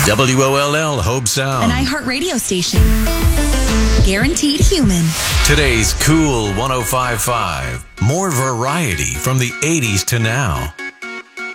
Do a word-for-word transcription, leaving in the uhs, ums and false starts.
W O L L Hope Sound. An iHeart radio station. Guaranteed human. Today's Cool one oh five point five. More variety from the eighties to now.